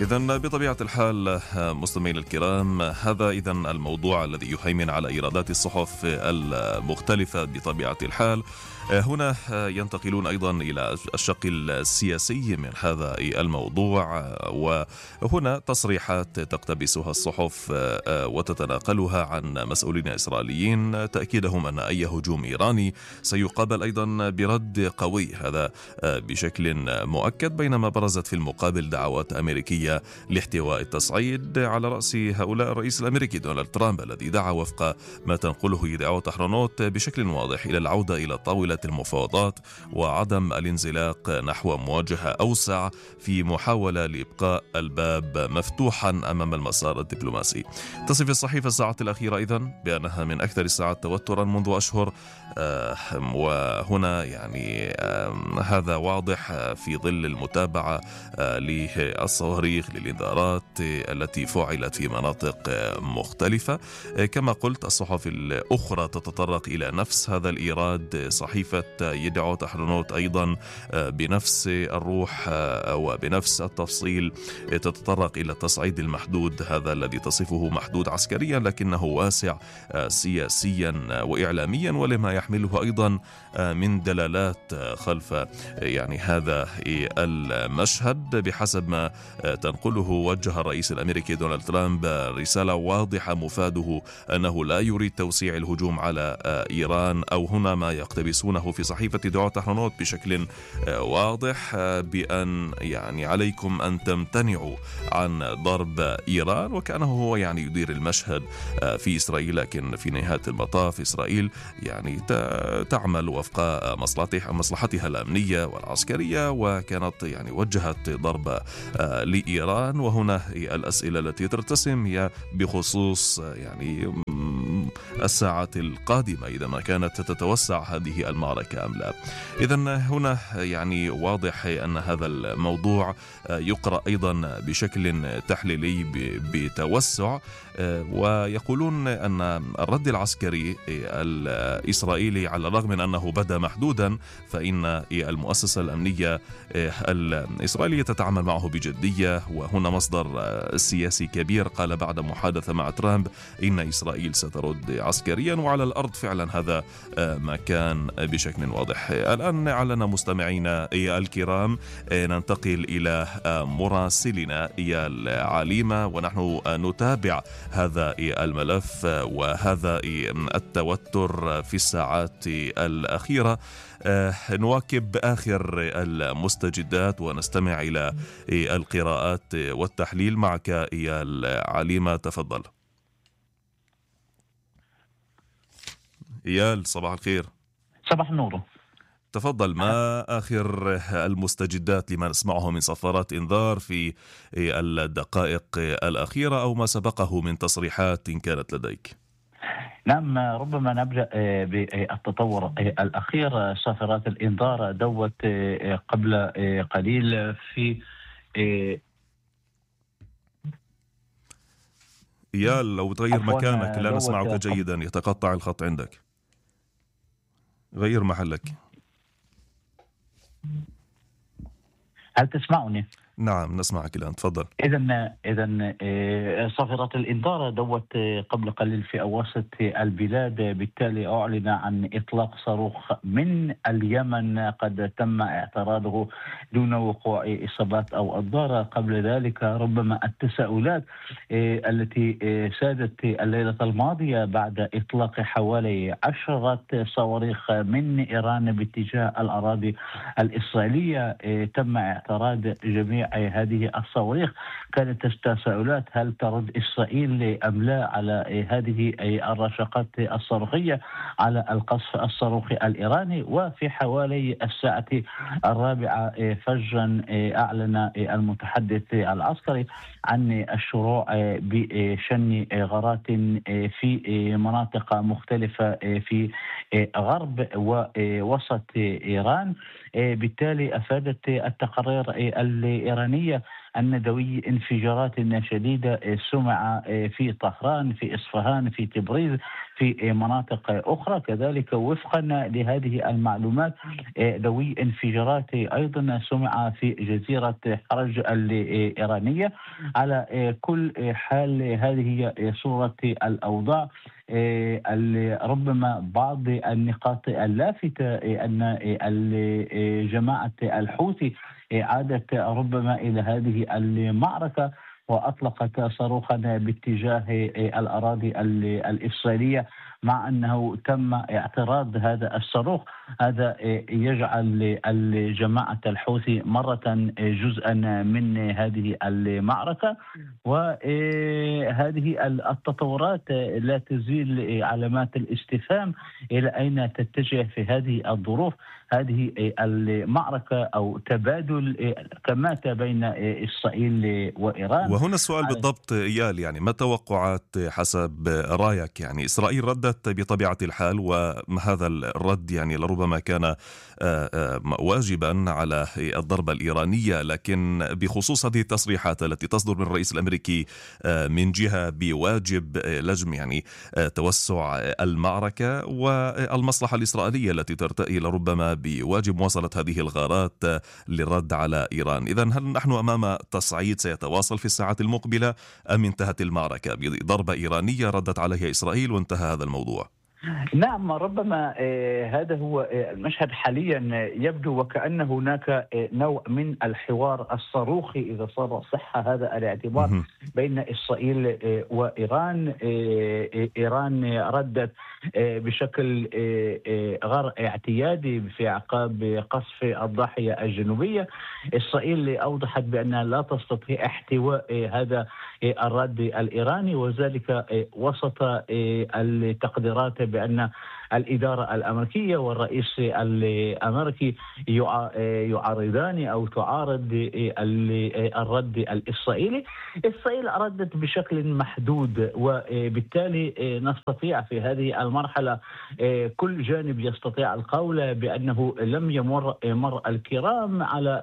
إذن بطبيعة الحال مستمعينا الكرام، هذا إذن الموضوع الذي يهيمن على إيرادات الصحف المختلفة بطبيعة الحال. هنا ينتقلون أيضا إلى الشق السياسي من هذا الموضوع، وهنا تصريحات تقتبسها الصحف وتتناقلها عن مسؤولين إسرائيليين تأكيدهم أن أي هجوم إيراني سيقابل أيضا برد قوي، هذا بشكل مؤكد، بينما برزت في المقابل دعوات أمريكية لاحتواء التصعيد، على رأس هؤلاء الرئيس الأمريكي دونالد ترامب الذي دعا وفق ما تنقله يدعوات أحرنوت بشكل واضح إلى العودة إلى طاولة المفاوضات وعدم الانزلاق نحو مواجهة أوسع في محاولة لإبقاء الباب مفتوحا أمام المسار الدبلوماسي. تصف الصحيفة الساعات الأخيرة إذن بأنها من أكثر الساعات توترا منذ أشهر، وهنا هذا واضح في ظل المتابعة للصواريخ للإنذارات التي فعلت في مناطق مختلفة. كما قلت الصحف الأخرى تتطرق إلى نفس هذا الإيراد، صحيفة يدعوت أحرنوت أيضا بنفس الروح وبنفس التفصيل تتطرق إلى التصعيد المحدود، هذا الذي تصفه محدود عسكريا لكنه واسع سياسيا وإعلاميا، ولما يحمله أيضا من دلالات خلف هذا المشهد. بحسب ما تنقله وجه الرئيس الأمريكي دونالد ترامب رسالة واضحة مفاده أنه لا يريد توسيع الهجوم على إيران، أو هنا ما يقتبسونه في صحيفة يدعوت أحرنوت بشكل واضح بأن عليكم أن تمتنعوا عن ضرب إيران، وكأنه هو يدير المشهد في إسرائيل، لكن في نهاية المطاف إسرائيل تعمل وفق مصلحتها الأمنية والعسكرية، وكانت وجهت ضربة لإيران. وهنا الأسئلة التي ترتسم هي بخصوص الساعات القادمة إذا ما كانت تتوسع هذه المعركة أم لا. إذن هنا واضح أن هذا الموضوع يقرأ أيضا بشكل تحليلي بتوسع، ويقولون أن الرد العسكري الإسرائيلي على الرغم من أنه بدا محدودا، فإن المؤسسة الأمنية الإسرائيلية تتعامل معه بجدية. وهنا مصدر سياسي كبير قال بعد محادثة مع ترامب إن إسرائيل سترد عسكريا، وعلى الأرض فعلا هذا ما كان بشكل واضح. الآن علنا مستمعينا الكرام ننتقل إلى مراسلنا إيال عليمة، ونحن نتابع هذا الملف وهذا التوتر في الساعات الأخيرة. نواكب آخر المستجدات ونستمع إلى القراءات والتحليل معك إيال عليمة، تفضل. إيال صباح الخير. صباح النور. تفضل، ما آخر المستجدات لما نسمعه من صفارات إنذار في الدقائق الأخيرة أو ما سبقه من تصريحات إن كانت لديك؟ نعم، ربما نبدأ بالتطور الأخير. صافرات الإنذار دوت قبل قليل في إيال لو تغير مكانك لا نسمعك جيدا، يتقطع الخط عندك، غير محلك. هل تسمعني؟ نعم نسمعك الآن، تفضل. إذن صافرات الإنذار دوت قبل قليل في أواسط البلاد، بالتالي أعلن عن إطلاق صاروخ من اليمن قد تم اعتراضه دون وقوع إصابات أو أضرار. قبل ذلك ربما التساؤلات التي سادت الليلة الماضية بعد إطلاق حوالي 10 صواريخ من إيران باتجاه الأراضي الإسرائيلية، تم اعتراض جميع هذه الصواريخ. كانت التساؤلات هل ترد إسرائيل أم لا على هذه الرشقات الصاروخية على القصف الصاروخي الإيراني. وفي حوالي الساعة 4 فجرا أعلن المتحدث العسكري عن الشروع بشن غارات في مناطق مختلفة في غرب ووسط إيران. بالتالي أفادت التقارير الإيرانية أن دوي انفجارات شديدة سمع في طهران، في إصفهان، في تبريز، في مناطق أخرى. كذلك وفقا لهذه المعلومات دوي انفجارات أيضا سمع في جزيرة حرج الإيرانية. على كل حال هذه هي صورة الأوضاع. ربما بعض النقاط اللافتة أن جماعة الحوثي عادت ربما إلى هذه المعركة وأطلقت صاروخا باتجاه الأراضي الإسرائيلية، مع أنه تم اعتراض هذا الصاروخ. هذا يجعل الجماعة الحوثي مرة جزءا من هذه المعركة. وهذه التطورات لا تزيل علامات الاستفهام إلى أين تتجه في هذه الظروف. هذه المعركة أو تبادل كمات بين إسرائيل وإيران. وهنا السؤال بالضبط إيال، يعني ما التوقعات حسب رأيك؟ يعني إسرائيل ردت بطبيعة الحال، وهذا الرد يعني لربما كان واجبا على الضربة الإيرانية، لكن بخصوص هذه التصريحات التي تصدر من الرئيس الأمريكي من جهة بواجب لجم يعني توسع المعركة، والمصلحة الإسرائيلية التي ترتئي لربما بواجب مواصلة هذه الغارات للرد على إيران. إذن هل نحن أمام تصعيد سيتواصل في الساعات المقبلة، أم انتهت المعركة بضربة إيرانية ردت عليها إسرائيل وانتهى هذا الموضوع؟ نعم، ربما هذا هو المشهد حاليا. يبدو وكأن هناك نوع من الحوار الصاروخي إذا صار صح هذا الاعتبار بين إسرائيل وإيران. إيران ردت بشكل غير اعتيادي في أعقاب قصف الضاحية الجنوبية. إسرائيل أوضحت بأنها لا تستطيع احتواء هذا الرد الإيراني، وذلك وسط التقديرات بأن الإدارة الأمريكية والرئيس الأمريكي يعارضان أو تعارض الرد الإسرائيلي. إسرائيل ردت بشكل محدود، وبالتالي نستطيع في هذه المرحلة كل جانب يستطيع القول بأنه لم يمر الكرام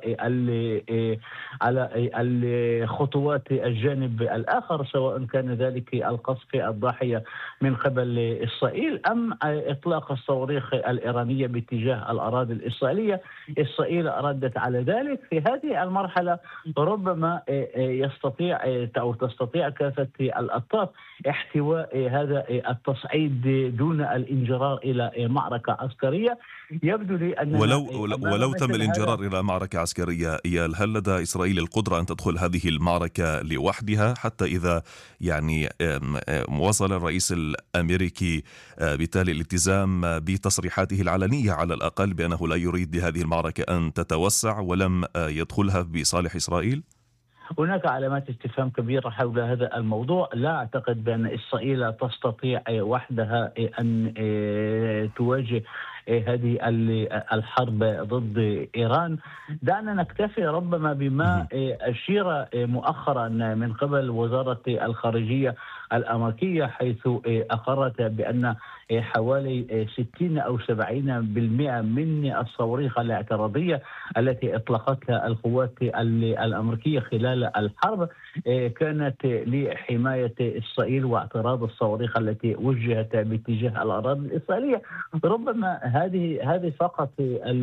على الخطوات الجانب الآخر، سواء كان ذلك القصف الضاحية من قبل إسرائيل أم إطلاق الصواريخ الإيرانية باتجاه الأراضي الإسرائيلية. إسرائيل ردت على ذلك. في هذه المرحلة ربما يستطيع أو تستطيع كافة الأطراف احتواء هذا التصعيد دون الانجرار إلى معركة عسكرية. يبدو لي أن ولو تم الانجرار إلى معركة عسكرية، إيال، هل لدى إسرائيل القدرة أن تدخل هذه المعركة لوحدها، حتى إذا يعني وصل الرئيس الأمريكي بالتالي الالتزام بتصريحاته العلنية على الأقل بأنه لا يريد لهذه المعركة أن تتوسع ولم يدخلها بصالح إسرائيل؟ هناك علامات استفهام كبيرة حول هذا الموضوع. لا أعتقد بأن إسرائيل تستطيع وحدها أن تواجه هذه الحرب ضد إيران. دعنا نكتفي ربما بما أشير مؤخرا من قبل وزارة الخارجية الأمريكية، حيث أقرت بأن حوالي 60 أو 70% من الصواريخ الاعتراضية التي أطلقتها القوات الأمريكية خلال الحرب كانت لحماية إسرائيل واعتراض الصواريخ التي وجهت باتجاه الأراضي الإسرائيلية. ربما هذه فقط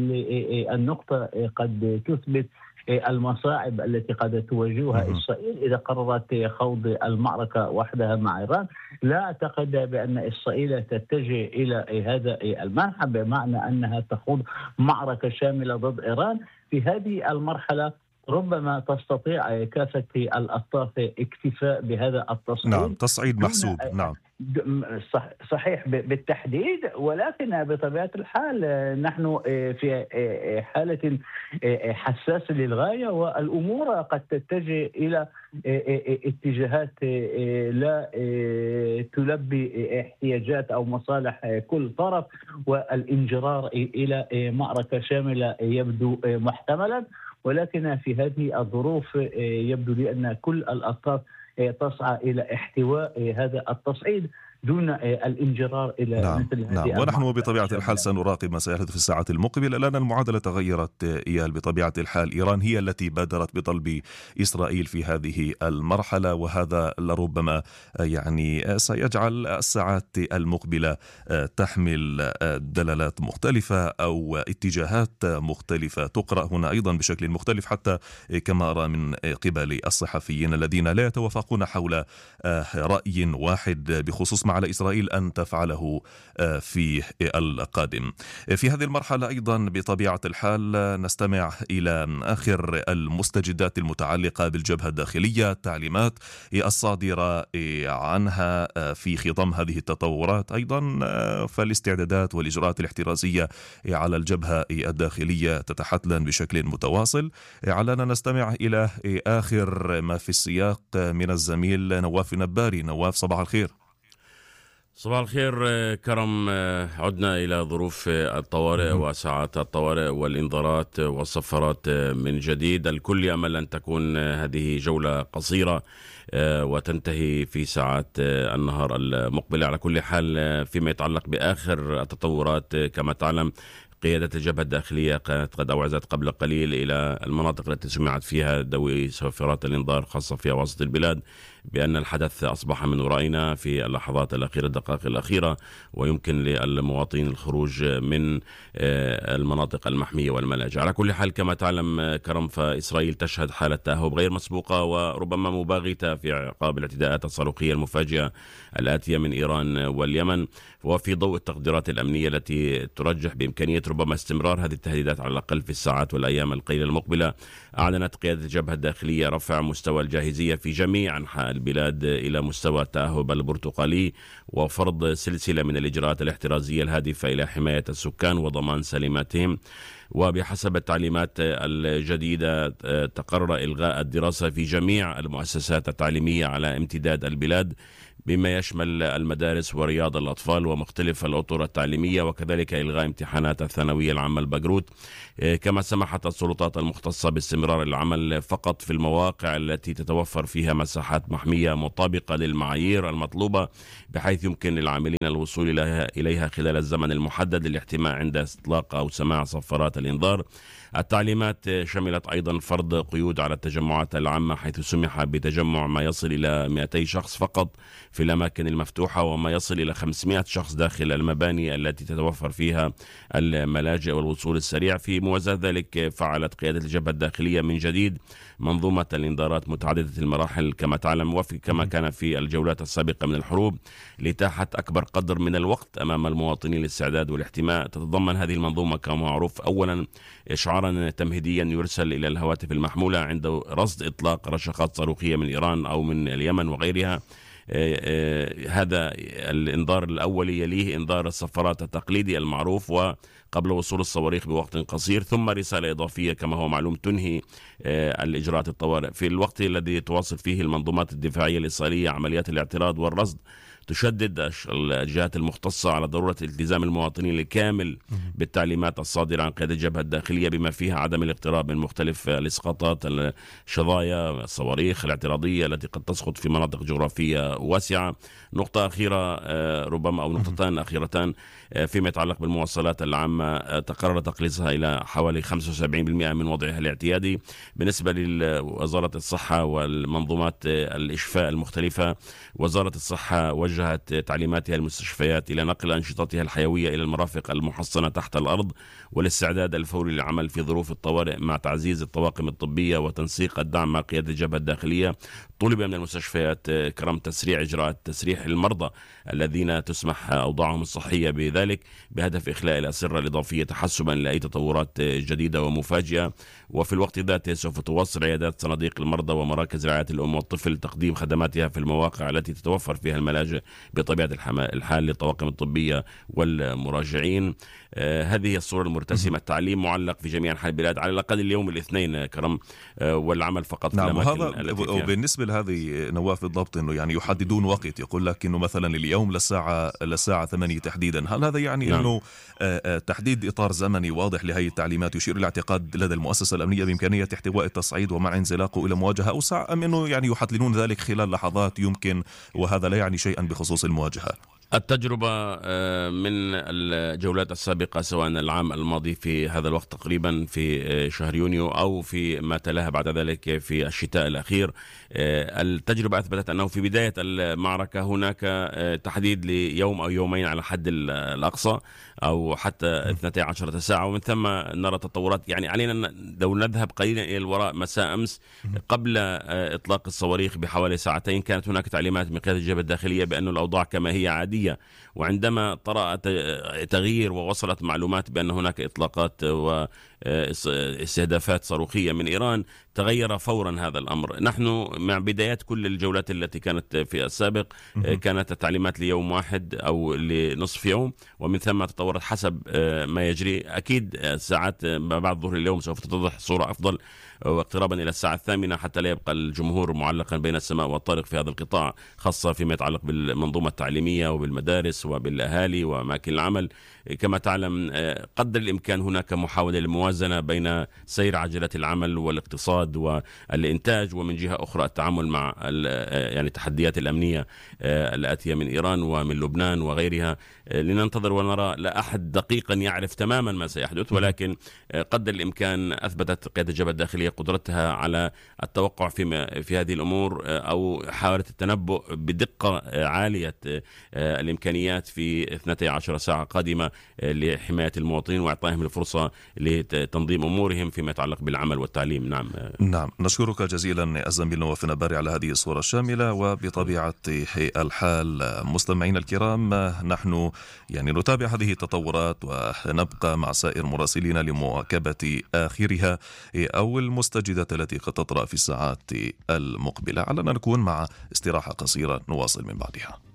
النقطة قد تثبت المصاعب التي قد تواجهها إسرائيل إذا قررت خوض المعركة وحدها مع إيران. لا أعتقد بأن إسرائيل تتجه إلى هذا المنحى بمعنى أنها تخوض معركة شاملة ضد إيران. في هذه المرحلة ربما تستطيع كافة الأطراف اكتفاء بهذا التصعيد. نعم، تصعيد محسوب. نعم، صحيح بالتحديد، ولكن بطبيعة الحال نحن في حالة حساسة للغاية، والأمور قد تتجه إلى اتجاهات لا تلبي احتياجات أو مصالح كل طرف، والانجرار إلى معركة شاملة يبدو محتملا. ولكن في هذه الظروف يبدو لي أن كل الأطراف تسعى إلى احتواء هذا التصعيد دون الانجرار إلى مثل هذه نعم. ونحن بطبيعة الشاملة. الحال سنراقب ما سيحدث في الساعات المقبلة، لأن المعادلة تغيرت إيال بطبيعة الحال. إيران هي التي بادرت بطلب إسرائيل في هذه المرحلة، وهذا لربما يعني سيجعل الساعات المقبلة تحمل دلالات مختلفة أو اتجاهات مختلفة تقرأ هنا أيضا بشكل مختلف، حتى كما أرى من قبل الصحفيين الذين لا يتوافقون حول رأي واحد بخصوص ما على إسرائيل أن تفعله في القادم. في هذه المرحلة أيضا بطبيعة الحال نستمع إلى آخر المستجدات المتعلقة بالجبهة الداخلية، التعليمات الصادرة عنها في خضم هذه التطورات. أيضا فالاستعدادات والإجراءات الاحترازية على الجبهة الداخلية تتحتلن بشكل متواصل. علينا نستمع إلى آخر ما في السياق من الزميل نواف نباري. نواف، صباح الخير. صباح الخير كرم. عدنا إلى ظروف الطوارئ وساعات الطوارئ والإنذارات والصفارات من جديد. الكل يأمل أن تكون هذه جولة قصيرة وتنتهي في ساعات النهار المقبلة. على كل حال، فيما يتعلق بآخر التطورات، كما تعلم قيادة الجبهة الداخلية كانت قد أوعزت قبل قليل إلى المناطق التي سمعت فيها دوي صفارات الإنذار خاصة في وسط البلاد بأن الحدث أصبح من ورائنا في اللحظات الأخيرة، الدقائق الأخيرة، ويمكن للمواطنين الخروج من المناطق المحمية والملاجئ. على كل حال، كما تعلم كرم، فإسرائيل تشهد حالة تأهب غير مسبوقة وربما مباغتة في عقاب الاعتداءات الصاروخية المفاجئة الآتية من إيران واليمن. وفي ضوء التقديرات الأمنية التي ترجح بإمكانية ربما استمرار هذه التهديدات على الأقل في الساعات والأيام القليلة المقبلة، أعلنت قيادة الجبهة الداخلية رفع مستوى الجاهزية في جميع أنحاء البلاد إلى مستوى التأهب البرتقالي، وفرض سلسلة من الإجراءات الاحترازية الهادفة إلى حماية السكان وضمان سلامتهم. وبحسب التعليمات الجديدة تقرر إلغاء الدراسة في جميع المؤسسات التعليمية على امتداد البلاد، بما يشمل المدارس ورياض الأطفال ومختلف الأطر التعليمية، وكذلك إلغاء امتحانات الثانوية العامة البجروت. كما سمحت السلطات المختصة باستمرار العمل فقط في المواقع التي تتوفر فيها مساحات محمية مطابقة للمعايير المطلوبة، بحيث يمكن للعاملين الوصول إليها خلال الزمن المحدد للاحتماء عند إطلاق أو سماع صفارات الإنذار. التعليمات شملت أيضا فرض قيود على التجمعات العامة، حيث سمح بتجمع ما يصل إلى 200 شخص فقط في الأماكن المفتوحة، وما يصل إلى 500 شخص داخل المباني التي تتوفر فيها الملاجئ والوصول السريع. في موازاة ذلك، فعلت قيادة الجبهة الداخلية من جديد منظومة الإنذارات متعددة المراحل كما تعلم، وفي كما كان في الجولات السابقة من الحروب، لإتاحة أكبر قدر من الوقت أمام المواطنين للاستعداد والاحتماء. تتضمن هذه المنظومة كما معروف أولا إشعارا تمهيديا يرسل إلى الهواتف المحمولة عند رصد إطلاق رشقات صاروخية من إيران أو من اليمن وغيرها. هذا الإنذار الأولي، يليه إنذار الصفارات التقليدي المعروف وقبل وصول الصواريخ بوقت قصير، ثم رسالة إضافية كما هو معلوم تنهي الإجراءات الطوارئ. في الوقت الذي تواصل فيه المنظومات الدفاعية الإسرائيلية عمليات الاعتراض والرصد، تشدد الجهات المختصة على ضرورة التزام المواطنين الكامل بالتعليمات الصادرة عن قيادة الجبهة الداخلية، بما فيها عدم الاقتراب من مختلف الإسقاطات، الشظايا، الصواريخ الاعتراضية التي قد تسقط في مناطق جغرافية واسعة. نقطة أخيرة ربما أو نقطتان أخيرتان فيما يتعلق بالمواصلات العامة، تقرر تقليصها إلى حوالي 75% من وضعها الاعتيادي. بالنسبة لوزارة الصحة والمنظومات الإشفاء المختلفة، وزارة الصحة وجهت تعليماتها المستشفيات إلى نقل أنشطتها الحيوية إلى المرافق المحصنة تحت الأرض، والاستعداد الفوري للعمل في ظروف الطوارئ مع تعزيز الطواقم الطبية وتنسيق الدعم مع قيادة الجبهة الداخلية. طلب من المستشفيات كرم تسريع إجراءات تسريح المرضى الذين تسمح أوضاعهم الصحية بذلك، بهدف إخلاء الأسرة الإضافية تحسبا لأي تطورات جديدة ومفاجئة. وفي الوقت ذاته سوف تواصل عيادات صناديق المرضى ومراكز رعاية الأم والطفل تقديم خدماتها في المواقع التي تتوفر فيها الملاجئ بطبيعة الحال للطواقم الطبية والمراجعين. هذه الصورة المرتسمة. التعليم معلق في جميع أنحاء البلاد على الأقل اليوم الاثنين كرم، والعمل فقط في الأماكن التي فيها. وبالنسبة لهذه نواف بالضبط إنه يعني يحددون وقت، يقول لك إنه مثلا اليوم للساعة 8 تحديدا. هل هذا يعني إنه تحديد إطار زمني واضح لهذه التعليمات يشير إلى اعتقاد لدى المؤسسة الأمنية بإمكانية احتواء التصعيد ومنع انزلاقه إلى مواجهة أوسع، أم أنه يعني يحددون ذلك خلال لحظات يمكن وهذا لا يعني شيئا بخصوص المواجهة؟ التجربة من الجولات السابقة سواء العام الماضي في هذا الوقت تقريبا في شهر يونيو أو في ما تلاها بعد ذلك في الشتاء الأخير، التجربة أثبتت أنه في بداية المعركة هناك تحديد ليوم أو يومين على حد الأقصى أو حتى 12 ساعة، ومن ثم نرى تطورات. يعني علينا لو نذهب قليلا إلى الوراء، مساء أمس قبل إطلاق الصواريخ بحوالي ساعتين كانت هناك تعليمات من قيادة الجبهة الداخلية بأن الأوضاع كما هي عادية، وعندما طرأ تغيير ووصلت معلومات بأن هناك إطلاقات واستهدافات صاروخية من إيران تغير فورا هذا الأمر. نحن مع بدايات كل الجولات التي كانت في السابق كانت التعليمات ليوم واحد أو لنصف يوم، ومن ثم تطورت حسب ما يجري. أكيد ساعات ما بعد ظهر اليوم سوف تتضح الصورة أفضل، واقترابا إلى الساعة 8 حتى لا يبقى الجمهور معلقا بين السماء والطارق في هذا القطاع، خاصة فيما يتعلق بالمنظومة التعليمية وبالمدارس وبالأهالي وأماكن العمل. كما تعلم قدر الإمكان هناك محاولة للموازنة بين سير عجلة العمل والاقتصاد والإنتاج، ومن جهة أخرى التعامل مع يعني التحديات الأمنية الآتية من إيران ومن لبنان وغيرها. لننتظر ونرى، لا أحد دقيقا يعرف تماما ما سيحدث، ولكن قدر الإمكان أثبتت قيادة الجبهة الداخلية قدرتها على التوقع في هذه الأمور، أو حاولت التنبؤ بدقة عالية الإمكانيات في 12 ساعة قادمة لحماية المواطنين وإعطائهم الفرصة لتنظيم أمورهم فيما يتعلق بالعمل والتعليم. نعم، نشكرك جزيلا الزميل نواف النباري على هذه الصورة الشاملة. وبطبيعة الحال مستمعينا الكرام، نحن يعني نتابع هذه التطورات ونبقى مع سائر مراسلين لمواكبة آخرها أو المستجدات التي قد تطرأ في الساعات المقبلة. علنا نكون مع استراحة قصيرة نواصل من بعدها.